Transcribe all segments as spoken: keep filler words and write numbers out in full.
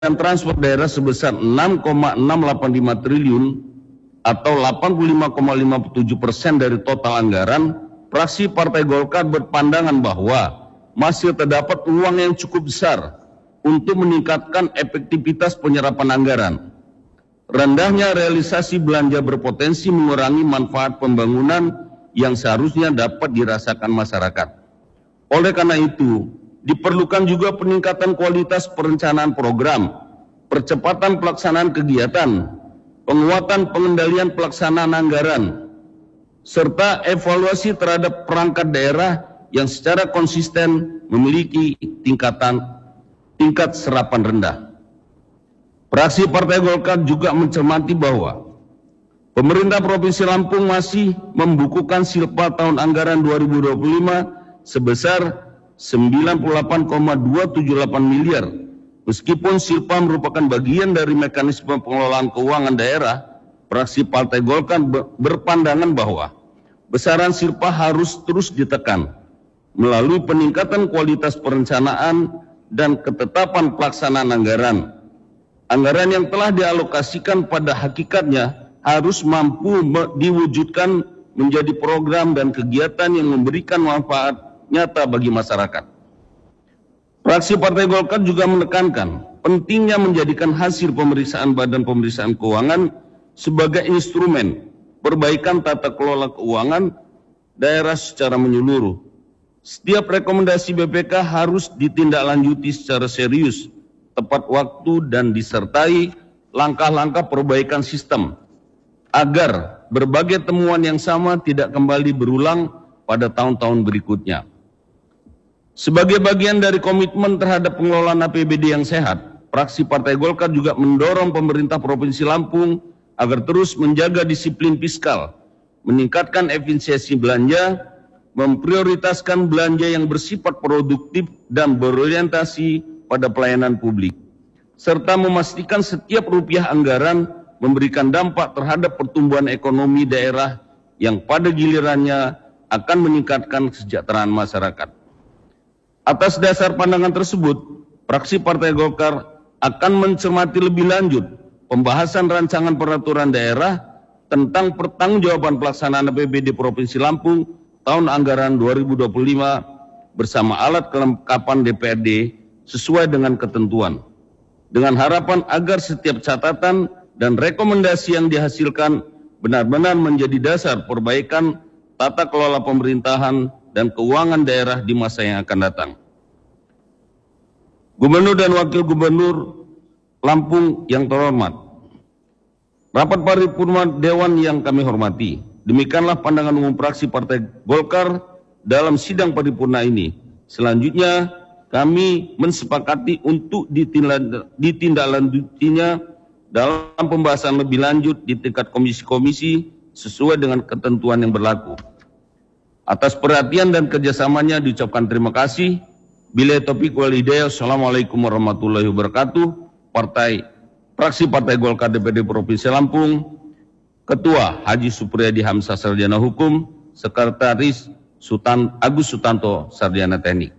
transfer daerah sebesar enam koma enam delapan lima triliun atau delapan puluh lima koma lima tujuh persen dari total anggaran, fraksi Partai Golkar berpandangan bahwa masih terdapat ruang yang cukup besar untuk meningkatkan efektivitas penyerapan anggaran. Rendahnya realisasi belanja berpotensi mengurangi manfaat pembangunan yang seharusnya dapat dirasakan masyarakat. Oleh karena itu, diperlukan juga peningkatan kualitas perencanaan program, percepatan pelaksanaan kegiatan, penguatan pengendalian pelaksanaan anggaran, serta evaluasi terhadap perangkat daerah yang secara konsisten memiliki tingkatan tingkat serapan rendah. Fraksi Partai Golkar juga mencermati bahwa pemerintah Provinsi Lampung masih membukukan silpa tahun anggaran dua ribu dua puluh lima sebesar sembilan puluh delapan koma dua tujuh delapan miliar. Meskipun silpa merupakan bagian dari mekanisme pengelolaan keuangan daerah, fraksi Partai Golkar berpandangan bahwa besaran silpa harus terus ditekan melalui peningkatan kualitas perencanaan dan ketetapan pelaksanaan anggaran. Anggaran yang telah dialokasikan pada hakikatnya harus mampu diwujudkan menjadi program dan kegiatan yang memberikan manfaat nyata bagi masyarakat. Fraksi Partai Golkar juga menekankan pentingnya menjadikan hasil pemeriksaan Badan Pemeriksaan Keuangan sebagai instrumen perbaikan tata kelola keuangan daerah secara menyeluruh. Setiap rekomendasi B P K harus ditindaklanjuti secara serius, tepat waktu, dan disertai langkah-langkah perbaikan sistem agar berbagai temuan yang sama tidak kembali berulang pada tahun-tahun berikutnya. Sebagai bagian dari komitmen terhadap pengelolaan A P B D yang sehat, fraksi Partai Golkar juga mendorong pemerintah Provinsi Lampung agar terus menjaga disiplin fiskal, meningkatkan efisiensi belanja, memprioritaskan belanja yang bersifat produktif dan berorientasi pada pelayanan publik, serta memastikan setiap rupiah anggaran memberikan dampak terhadap pertumbuhan ekonomi daerah yang pada gilirannya akan meningkatkan kesejahteraan masyarakat. Atas dasar pandangan tersebut, fraksi Partai Golkar akan mencermati lebih lanjut pembahasan rancangan peraturan daerah tentang pertanggungjawaban pelaksanaan A P B D Provinsi Lampung tahun anggaran dua ribu dua puluh lima bersama alat kelengkapan D P R D sesuai dengan ketentuan, dengan harapan agar setiap catatan dan rekomendasi yang dihasilkan benar-benar menjadi dasar perbaikan tata kelola pemerintahan dan keuangan daerah di masa yang akan datang. Gubernur dan Wakil Gubernur Lampung yang terhormat, rapat paripurna Dewan yang kami hormati, demikianlah pandangan umum fraksi Partai Golkar dalam sidang paripurna ini. Selanjutnya, kami mensepakati untuk ditindaklanjutinya dalam pembahasan lebih lanjut di tingkat komisi-komisi sesuai dengan ketentuan yang berlaku. Atas perhatian dan kerjasamanya diucapkan terima kasih. Billahi taufiq wal hidayah. Assalamualaikum warahmatullahi wabarakatuh. Partai Fraksi Partai Golkar D P R D Provinsi Lampung, Ketua Haji Supriyadi Hamzah Sarjana Hukum, Sekretaris Sultan Agus Sutanto Sarjana Teknik.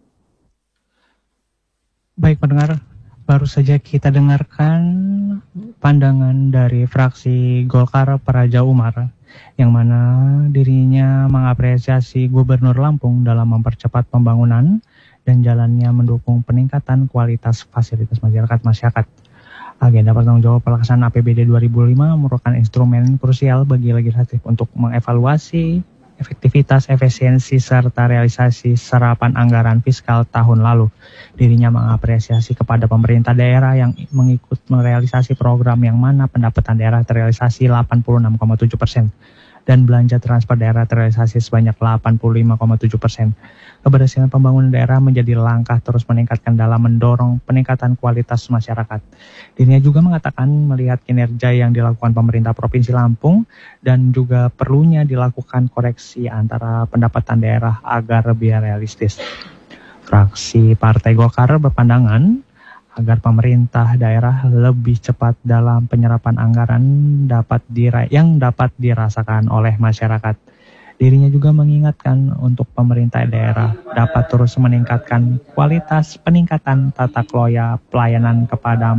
Baik pendengar, baru saja kita dengarkan pandangan dari fraksi Golkar Praja Umar, yang mana dirinya mengapresiasi Gubernur Lampung dalam mempercepat pembangunan dan jalannya mendukung peningkatan kualitas fasilitas masyarakat-masyarakat. Agenda pertanggungjawab pelaksanaan A P B D dua ribu lima merupakan instrumen krusial bagi legislatif untuk mengevaluasi efektivitas, efisiensi, serta realisasi serapan anggaran fiskal tahun lalu. Dirinya mengapresiasi kepada pemerintah daerah yang mengikut merealisasi program yang mana pendapatan daerah terrealisasi delapan puluh enam koma tujuh persen dan belanja transfer daerah terrealisasi sebanyak delapan puluh lima koma tujuh persen. Keberhasilan pembangunan daerah menjadi langkah terus meningkatkan dalam mendorong peningkatan kualitas masyarakat. Dirinya juga mengatakan melihat kinerja yang dilakukan pemerintah Provinsi Lampung dan juga perlunya dilakukan koreksi antara pendapatan daerah agar lebih realistis. Fraksi Partai Golkar berpandangan agar pemerintah daerah lebih cepat dalam penyerapan anggaran dapat dira- yang dapat dirasakan oleh masyarakat. Dirinya juga mengingatkan untuk pemerintah daerah dapat terus meningkatkan kualitas peningkatan tata kelola pelayanan kepada